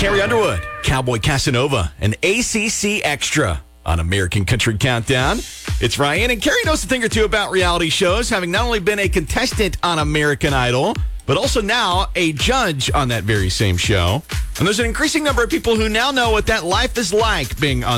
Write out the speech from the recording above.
Carrie Underwood, Cowboy Casanova, and ACC Extra on American Country Countdown. It's Ryan, and Carrie knows a thing or two about reality shows, having not only been a contestant on American Idol, but also now a judge on that very same show. And there's an increasing number of people who now know what that life is like being on